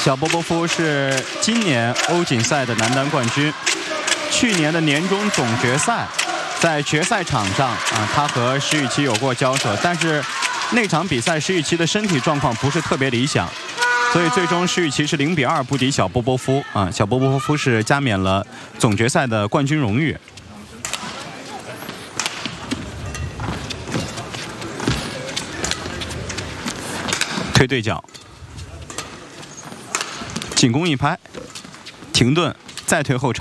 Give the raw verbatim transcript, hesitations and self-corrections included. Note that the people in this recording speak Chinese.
小波波夫是今年欧锦赛的男单冠军，去年的年终总决赛，在决赛场上啊，他和石宇奇有过交手，但是那场比赛石宇奇的身体状况不是特别理想，所以最终石宇奇是零比二不敌小波波夫啊，小波波夫是加冕了总决赛的冠军荣誉。推对角。 进攻一拍，停顿，再推后场。